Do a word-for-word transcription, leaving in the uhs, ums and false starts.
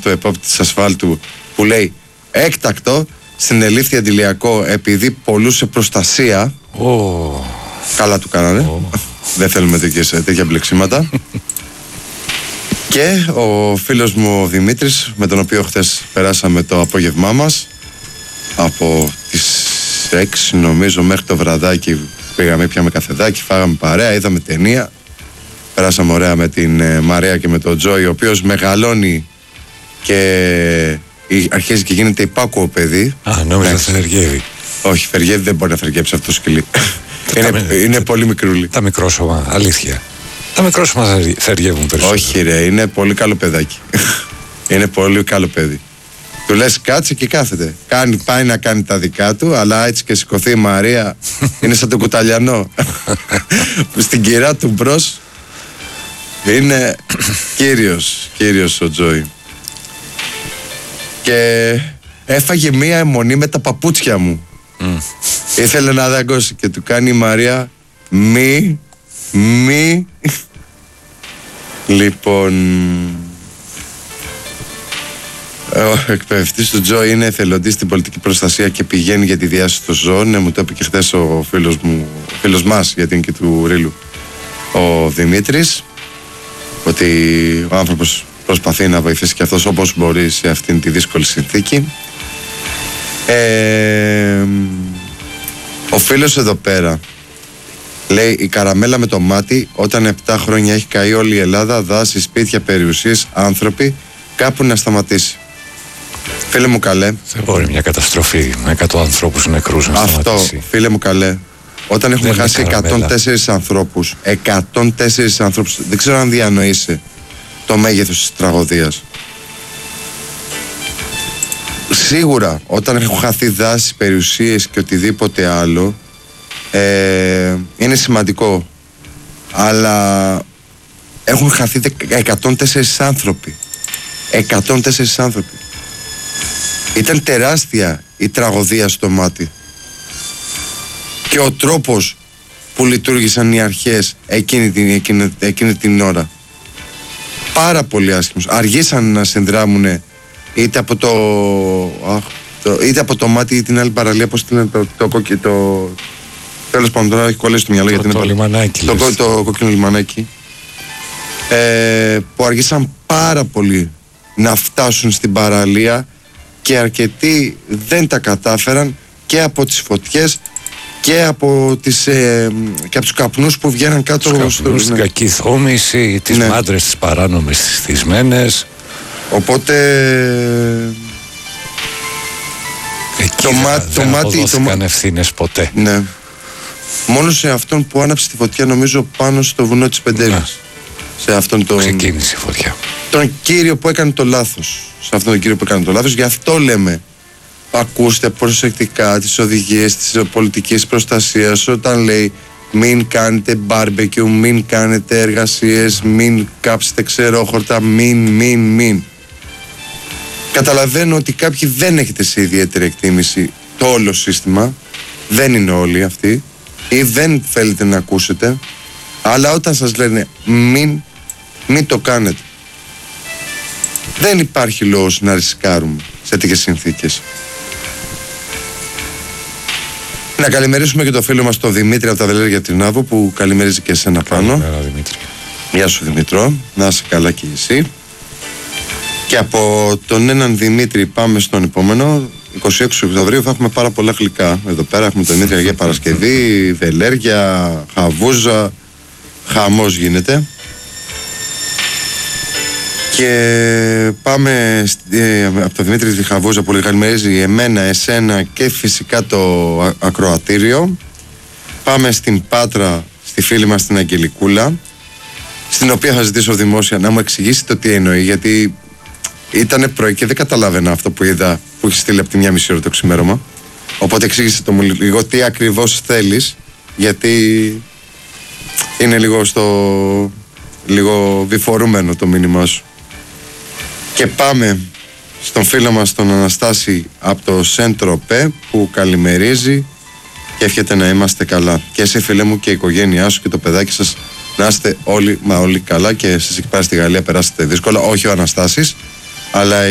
αυτό επόπτη της ασφάλτου που λέει έκτακτο, συνελήφθη αντιλιακό επειδή πολλούσε προστασία. Oh. Καλά του κάνανε. Oh. Δεν θέλουμε τέτοιες, τέτοια μπλεξίματα. Και ο φίλος μου ο Δημήτρης, με τον οποίο χθες περάσαμε το απόγευμά μας από τις έξι νομίζω μέχρι το βραδάκι, πήγαμε, πιάμε καφεδάκι, φάγαμε παρέα, είδαμε ταινία, περάσαμε ωραία με την ε, Μαρία και με τον Τζόι, ο οποίος μεγαλώνει και αρχίζει και γίνεται υπάκουο παιδί. Α, νόμιζα θα φεργεύει. Όχι, φεργεύει, δεν μπορεί να φεργέψει αυτό το σκυλί. είναι, τα, είναι πολύ μικρούλι. Τα μικρόσωμα, αλήθεια. Τα μικρόσωμα φεργεύουν περισσότερο. Όχι ρε, είναι πολύ καλό παιδάκι. Είναι πολύ καλό παιδί. Του λες κάτσε και κάθεται. Κάνει, πάει να κάνει τα δικά του, αλλά έτσι και σηκωθεί η Μαρία, είναι σαν τον Κουταλιανό. Στην κυρά του μπρος είναι κύριος, κύριος ο Τζόι. Και έφαγε μία αιμονή με τα παπούτσια μου. Mm. Ήθελε να δαγκώσει και του κάνει η Μαρία μη, μη. Λοιπόν, ο εκπαιδευτής του Τζόι είναι εθελοντής στην πολιτική προστασία και πηγαίνει για τη διάσωση των ζώων. Ναι, μου το είπε και χθες ο φίλος μου, ο φίλος μας, γιατί είναι και του Ρήλου, ο Δημήτρης, ότι ο άνθρωπος προσπαθεί να βοηθήσει και αυτός όπως μπορεί σε αυτήν τη δύσκολη συνθήκη. Ε, ο φίλος εδώ πέρα λέει η καραμέλα με το μάτι, όταν επτά χρόνια έχει καεί όλη η Ελλάδα, δάση, σπίτια, περιουσίες, άνθρωποι, κάπου να σταματήσει. Φίλε μου καλέ. Δεν μπορεί μια καταστροφή με εκατό ανθρώπους νεκρούς να αυτό, σταματήσει. Αυτό, φίλε μου καλέ. Όταν έχουμε δεν χάσει εκατόν τέσσερις ανθρώπους, εκατόν τέσσερις ανθρώπους, δεν ξέρω αν διανοείσαι το μέγεθος της τραγωδίας. Σίγουρα όταν έχουν χαθεί δάση, περιουσίες και οτιδήποτε άλλο, ε, είναι σημαντικό, αλλά έχουν χαθεί εκατόν τέσσερις άνθρωποι. εκατόν τέσσερις άνθρωποι. Ήταν τεράστια η τραγωδία στο μάτι και ο τρόπος που λειτουργήσαν οι αρχές εκείνη την, εκείνη, εκείνη την ώρα, πάρα πολύ άσχημος. Αργήσαν να συνδράμουν είτε από το, αχ, το είτε από το μάτι ή την άλλη παραλία, πώς την λένε, το, το, το, το τέλος πάντων, τώρα έχει κολλήσει το μυαλό, το, γιατί το, είναι το λιμανάκι, το, το, το κόκκινο λιμανάκι, ε, που αργήσαν πάρα πολύ να φτάσουν στην παραλία και αρκετοί δεν τα κατάφεραν και από τις φωτιές και από, τις, ε, και από τους καπνούς που βγαίναν κάτω. Τους καπνούς, στο, την ναι. κακή θόμηση, τις ναι. μάντρες, τις παράνομες, τις θυσμένες. Οπότε εκεί το, δεν, μά, δεν το μάτι αποδόθηκαν το... ευθύνες ποτέ. Ναι. Μόνο σε αυτόν που άναψε τη φωτιά, νομίζω πάνω στο βουνό της Πεντέλης. Ναι. Σε αυτόν τον... Ξεκίνησε η φωτιά. Τον κύριο που έκανε το λάθος. Σε αυτόν τον κύριο που έκανε το λάθος. Γι' αυτό λέμε, ακούστε προσεκτικά τις οδηγίες της πολιτικής προστασίας όταν λέει μην κάνετε barbecue, μην κάνετε εργασίες, μην κάψετε ξερόχορτα, μην, μην, μην. Καταλαβαίνω ότι κάποιοι δεν έχετε σε ιδιαίτερη εκτίμηση το όλο σύστημα, δεν είναι όλοι αυτοί ή δεν θέλετε να ακούσετε, αλλά όταν σας λένε μην, μην το κάνετε, δεν υπάρχει λόγος να ρισκάρουμε σε τέτοιες συνθήκες. Να καλημερίσουμε και το φίλο μας τον Δημήτρη από τα Βελέρια Τρινάβου, που καλημερίζει και εσένα πάνω. Καλημέρα Δημήτρη. Γεια σου Δημήτρο, να είσαι καλά και εσύ. Και από τον έναν Δημήτρη πάμε στον επόμενο. είκοσι έξι Οκτωβρίου θα έχουμε πάρα πολλά γλυκά. Εδώ πέρα έχουμε τον Δημήτρη για Παρασκευή, Βελέρια, Χαβούζα, χαμός γίνεται. Και πάμε ε, από τον Δημήτρη τη Χαβούζα που καλημερίζει εμένα, εσένα και φυσικά το α, ακροατήριο. Πάμε στην Πάτρα, στη φίλη μας την Αγγελικούλα, στην οποία θα ζητήσω δημόσια να μου εξηγήσει το τι εννοεί, γιατί ήτανε πρωί και δεν καταλάβαινα αυτό που είδα, που έχει στείλει από τη μία μισή ώρα το ξημέρωμα. Οπότε εξήγησε το μου λίγο τι ακριβώς θέλεις, γιατί είναι λίγο στο λίγο διφορούμενο το μήνυμά σου. Και πάμε στον φίλο μας τον Αναστάση από το Σεντροπέ, που καλημερίζει και εύχεται να είμαστε καλά. Και εσύ φίλε μου και η οικογένειά σου και το παιδάκι σας να είστε όλοι μα όλοι καλά, και εσείς εκεί πέρα στη Γαλλία περάσετε δύσκολα, όχι ο Αναστάσης αλλά